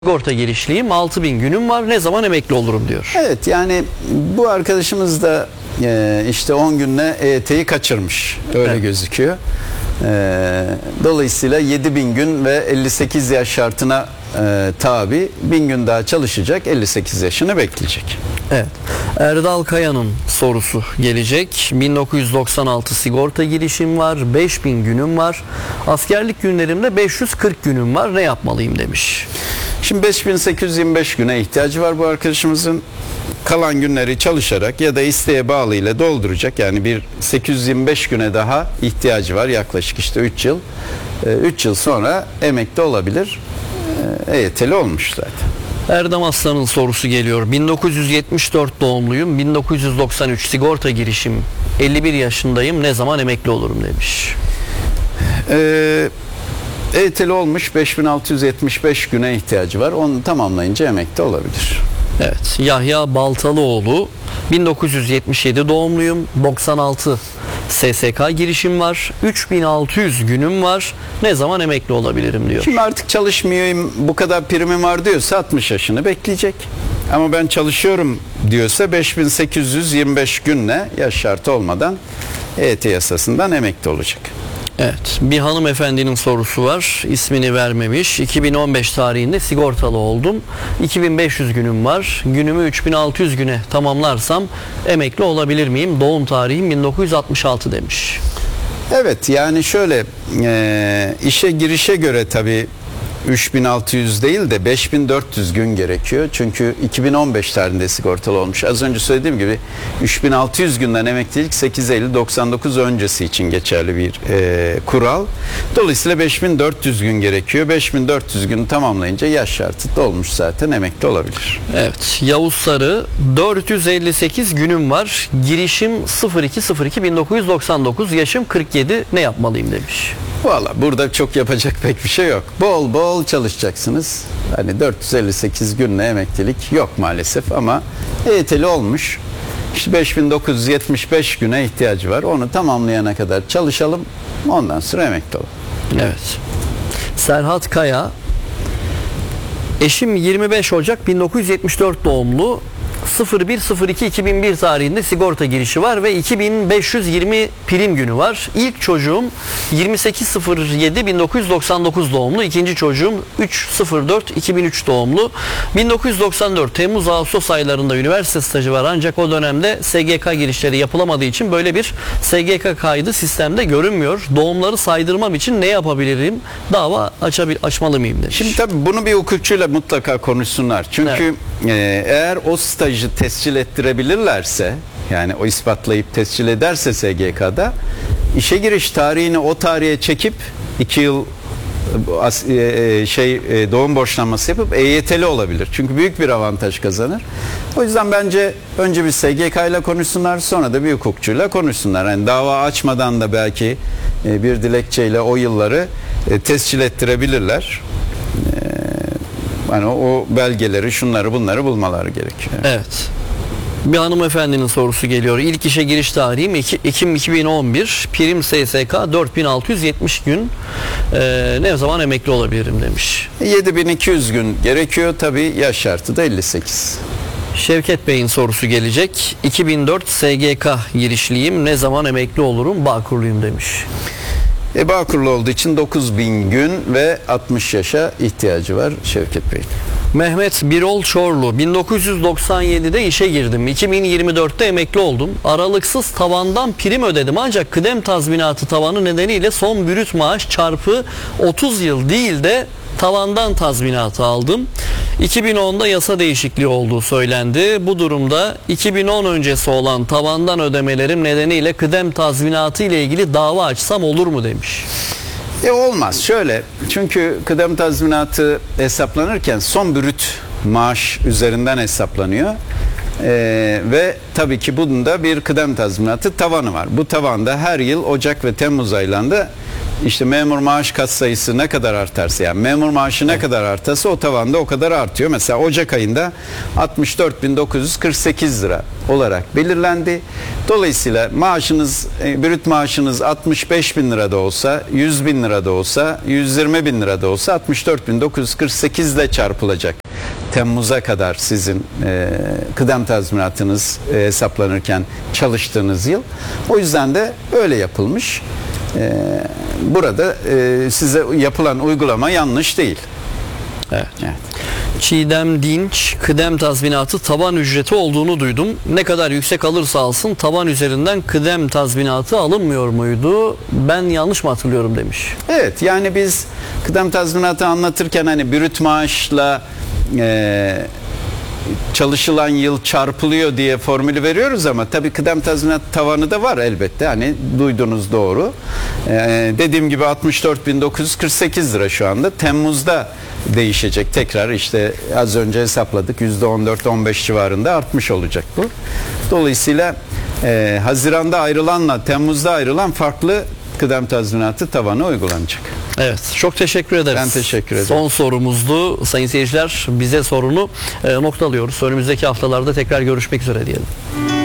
Sigorta girişliyim, 6.000 günüm var, ne zaman emekli olurum diyor. Evet, yani bu arkadaşımız da işte 10 günle EYT'yi kaçırmış. Öyle gözüküyor. Dolayısıyla 7.000 gün ve 58 yaş şartına tabi 1000 gün daha çalışacak, 58 yaşını bekleyecek. Evet. Erdal Kaya'nın sorusu gelecek. 1996 sigorta girişim var, 5.000 günüm var. Askerlik günlerimde 540 günüm var, ne yapmalıyım demiş. Şimdi 5825 güne ihtiyacı var bu arkadaşımızın. Kalan günleri çalışarak ya da isteğe bağlı ile dolduracak. Yani bir 825 güne daha ihtiyacı var, yaklaşık işte 3 yıl. 3 yıl sonra emekli olabilir. EYT'li olmuş zaten. Erdem Aslan'ın sorusu geliyor. 1974 doğumluyum, 1993 sigorta girişim, 51 yaşındayım, ne zaman emekli olurum demiş. EYT'li olmuş, 5675 güne ihtiyacı var. Onu tamamlayınca emekli olabilir. Evet. Yahya Baltalıoğlu, 1977 doğumluyum, 96 SSK girişim var, 3600 günüm var, ne zaman emekli olabilirim diyor. Şimdi artık çalışmıyorum, bu kadar primim var diyorsa 60 yaşını bekleyecek. Ama ben çalışıyorum diyorsa 5825 günle, yaş şartı olmadan EYT yasasından emekli olacak. Evet, bir hanımefendinin sorusu var, ismini vermemiş. 2015 tarihinde sigortalı oldum, 2500 günüm var, günümü 3600 güne tamamlarsam emekli olabilir miyim? Doğum tarihim 1966 demiş. Evet, yani şöyle işe girişe göre tabii 3600 değil de 5400 gün gerekiyor. Çünkü 2015 tarihinde sigortalı olmuş. Az önce söylediğim gibi 3600 günden emeklilik 8 Eylül 99 öncesi için geçerli bir kural. Dolayısıyla 5400 gün gerekiyor. 5400 günü tamamlayınca yaş şartı dolmuş, zaten emekli olabilir. Evet, Yavuz Sarı, 458 günüm var, girişim 02.02.1999, yaşım 47, ne yapmalıyım demiş. Valla burada çok yapacak pek bir şey yok. Bol bol çalışacaksınız. Hani 458 günle emeklilik yok maalesef ama EYT'li olmuş. İşte 5975 güne ihtiyacı var. Onu tamamlayana kadar çalışalım. Ondan sonra emekli olalım. Evet. Serhat Kaya, eşim 25 Ocak 1974 doğumlu, 01.02.2001 tarihinde sigorta girişi var ve 2520 prim günü var. İlk çocuğum 28.07.1999 doğumlu. İkinci çocuğum 3.04.2003 doğumlu. 1994 Temmuz-Ağustos aylarında üniversite stajı var, ancak o dönemde SGK girişleri yapılamadığı için böyle bir SGK kaydı sistemde görünmüyor. Doğumları saydırmam için ne yapabilirim? Dava açmalı mıyım demiş. Şimdi tabii bunu bir hukukçuyla mutlaka konuşsunlar. Çünkü eğer o stajı tescil ettirebilirlerse, yani o ispatlayıp tescil ederse SGK'da, işe giriş tarihini o tarihe çekip 2 yıl doğum borçlanması yapıp EYT'li olabilir. Çünkü büyük bir avantaj kazanır. O yüzden bence önce bir SGK ile konuşsunlar, sonra da bir hukukçuyla konuşsunlar. Yani dava açmadan da belki bir dilekçeyle o yılları tescil ettirebilirler. Yani o belgeleri, şunları bunları bulmaları gerekiyor. Evet. Bir hanımefendinin sorusu geliyor. İlk işe giriş tarihim Ekim 2011. Prim SSK 4670 gün. Ne zaman emekli olabilirim demiş. 7200 gün gerekiyor. Tabii yaş şartı da 58. Şevket Bey'in sorusu gelecek. 2004 SGK girişliyim. Ne zaman emekli olurum? Bağkurluyum demiş. Bağkurlu olduğu için 9000 gün ve 60 yaşa ihtiyacı var Şevket Bey. Mehmet Birol Çorlu, 1997'de işe girdim. 2024'te emekli oldum. Aralıksız tavandan prim ödedim, ancak kıdem tazminatı tavanı nedeniyle son brüt maaş çarpı 30 yıl değil de tavandan tazminatı aldım. 2010'da yasa değişikliği olduğu söylendi. Bu durumda 2010 öncesi olan tavandan ödemelerim nedeniyle kıdem tazminatı ile ilgili dava açsam olur mu demiş. Olmaz. Şöyle, çünkü kıdem tazminatı hesaplanırken son brüt maaş üzerinden hesaplanıyor. Ve tabii ki bunun da bir kıdem tazminatı tavanı var. Bu tavanda her yıl Ocak ve Temmuz aylarında işte memur maaş katsayısı ne kadar artarsa, yani memur maaşı ne kadar artarsa o tavanda o kadar artıyor. Mesela Ocak ayında 64.948 lira olarak belirlendi. Dolayısıyla maaşınız, brüt maaşınız 65 bin lira da olsa, 100 bin lira da olsa, 120 bin lira da olsa 64.948 ile çarpılacak. Temmuz'a kadar sizin kıdem tazminatınız hesaplanırken çalıştığınız yıl. O yüzden de öyle yapılmış. Burada size yapılan uygulama yanlış değil. Evet. Çiğdem Dinç, kıdem tazminatı taban ücreti olduğunu duydum. Ne kadar yüksek alırsa alsın taban üzerinden kıdem tazminatı alınmıyor muydu? Ben yanlış mı hatırlıyorum demiş. Evet, yani biz kıdem tazminatı anlatırken hani brüt maaşla çalışılan yıl çarpılıyor diye formülü veriyoruz ama tabii kıdem tazminat tavanı da var elbette. Hani duydunuz doğru. Dediğim gibi 64.948 lira şu anda. Temmuz'da değişecek tekrar, işte az önce hesapladık, %14-15 civarında artmış olacak bu. Dolayısıyla Haziran'da ayrılanla Temmuz'da ayrılan farklı kıdem tazminatı tavanı uygulanacak. Evet, çok teşekkür ederiz. Ben teşekkür ederim. Son sorumuzdu. Sayın seyirciler, bize sorunu noktalıyoruz. Önümüzdeki haftalarda tekrar görüşmek üzere diyelim.